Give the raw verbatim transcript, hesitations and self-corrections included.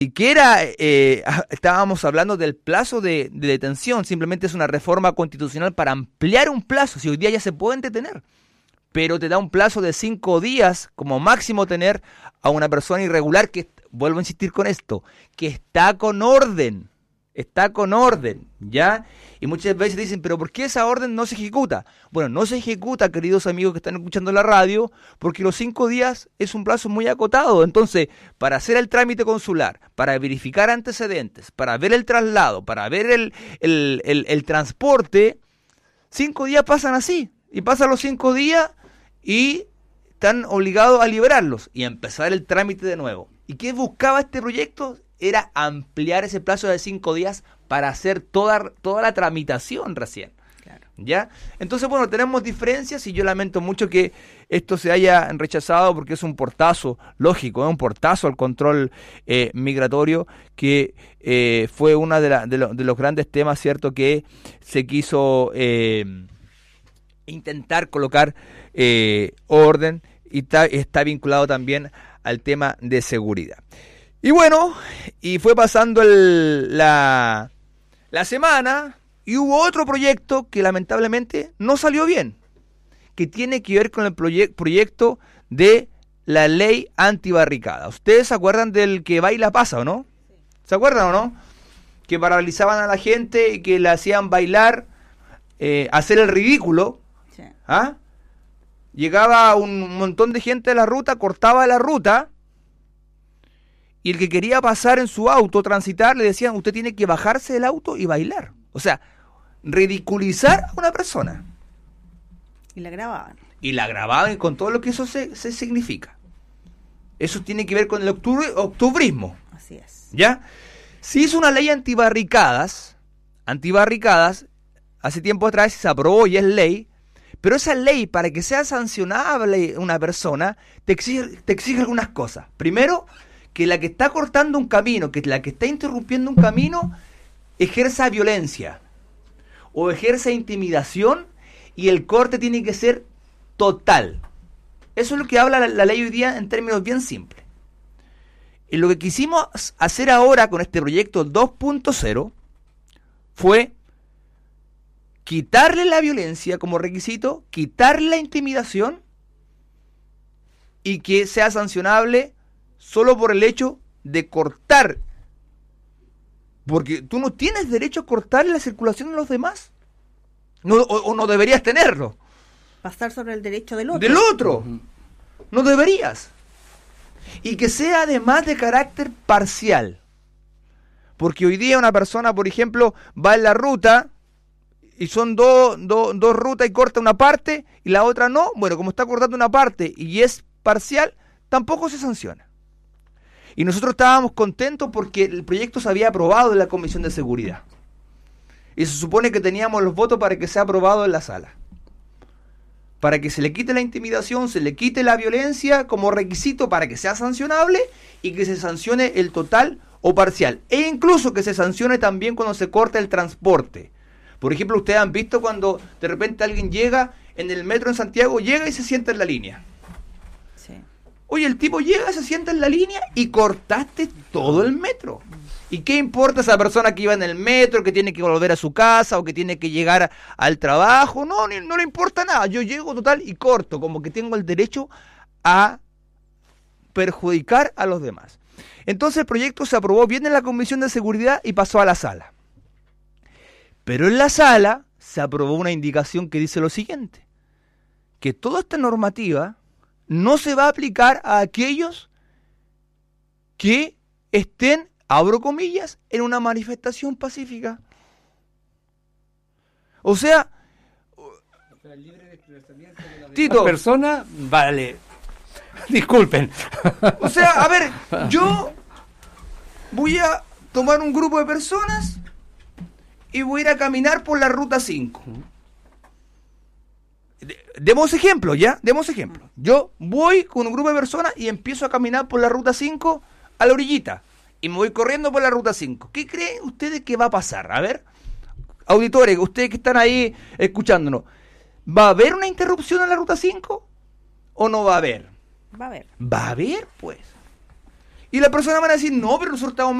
y que era, eh, estábamos hablando del plazo de, de detención, simplemente es una reforma constitucional para ampliar un plazo, si hoy día ya se pueden detener, pero te da un plazo de cinco días como máximo tener a una persona irregular que, vuelvo a insistir con esto, que está con orden, está con orden, ¿ya? Y muchas veces dicen, pero ¿por qué esa orden no se ejecuta? Bueno, no se ejecuta, queridos amigos que están escuchando la radio, porque los cinco días es un plazo muy acotado. Entonces, para hacer el trámite consular, para verificar antecedentes, para ver el traslado, para ver el, el, el, el transporte, cinco días pasan así. Y pasan los cinco días y están obligados a liberarlos y a empezar el trámite de nuevo. ¿Y qué buscaba este proyecto? Era ampliar ese plazo de cinco días para hacer toda, toda la tramitación recién. Claro. ¿Ya? Entonces, bueno, tenemos diferencias y yo lamento mucho que esto se haya rechazado porque es un portazo, lógico, es un portazo al control eh, migratorio que eh, fue uno de, la, de, lo, de los grandes temas, ¿cierto?, que se quiso eh, intentar colocar eh, orden y está, está vinculado también al tema de seguridad. Y bueno, y fue pasando el, la, la semana y hubo otro proyecto que lamentablemente no salió bien, que tiene que ver con el proye- proyecto de la ley antibarricada. ¿Ustedes se acuerdan del que baila pasa o no? ¿Se acuerdan o no? Que paralizaban a la gente y que le hacían bailar, eh, hacer el ridículo. Sí. ¿Ah? Llegaba un montón de gente a la ruta, cortaba la ruta. Y el que quería pasar en su auto, transitar, le decían, usted tiene que bajarse del auto y bailar. O sea, ridiculizar a una persona. Y la grababan. Y la grababan con todo lo que eso se, se significa. Eso tiene que ver con el octubre, octubrismo. Así es. ¿Ya? Se hizo una ley antibarricadas, antibarricadas, hace tiempo atrás se aprobó y es ley, pero esa ley, para que sea sancionable una persona, te exige, te exige algunas cosas. Primero, que la que está cortando un camino, que la que está interrumpiendo un camino, ejerza violencia o ejerza intimidación y el corte tiene que ser total. Eso es lo que habla la, la ley hoy día en términos bien simples. Y lo que quisimos hacer ahora con este proyecto dos punto cero fue quitarle la violencia como requisito, quitarle la intimidación y que sea sancionable solo por el hecho de cortar. Porque tú no tienes derecho a cortar la circulación de los demás. No, o, o no deberías tenerlo. Pasar sobre el derecho del otro. Del otro. No deberías. Y que sea además de carácter parcial. Porque hoy día una persona, por ejemplo, va en la ruta y son dos do, dos rutas y corta una parte y la otra no. Bueno, como está cortando una parte y es parcial, tampoco se sanciona. Y nosotros estábamos contentos porque el proyecto se había aprobado en la Comisión de Seguridad. Y se supone que teníamos los votos para que sea aprobado en la sala. Para que se le quite la intimidación, se le quite la violencia como requisito para que sea sancionable y que se sancione el total o parcial. E incluso que se sancione también cuando se corta el transporte. Por ejemplo, ustedes han visto cuando de repente alguien llega en el metro en Santiago, llega y se sienta en la línea. Oye, el tipo llega, se sienta en la línea y cortaste todo el metro. ¿Y qué importa esa persona que iba en el metro, que tiene que volver a su casa o que tiene que llegar a, al trabajo? No, ni, no le importa nada. Yo llego total y corto, como que tengo el derecho a perjudicar a los demás. Entonces el proyecto se aprobó bien en la Comisión de Seguridad y pasó a la sala. Pero en la sala se aprobó una indicación que dice lo siguiente, que toda esta normativa no se va a aplicar a aquellos que estén, abro comillas, en una manifestación pacífica. O sea, Tito, persona, vale, disculpen. O sea, a ver, yo voy a tomar un grupo de personas y voy a ir a caminar por la ruta cinco. Demos ejemplo, ¿ya? Demos ejemplo. Yo voy con un grupo de personas y empiezo a caminar por la ruta cinco a la orillita. Y me voy corriendo por la ruta cinco. ¿Qué creen ustedes que va a pasar? A ver, auditores, ustedes que están ahí escuchándonos, ¿va a haber una interrupción en la ruta cinco? ¿O no va a haber? Va a haber. Va a haber, pues. Y la persona van a decir, no, pero nosotros estamos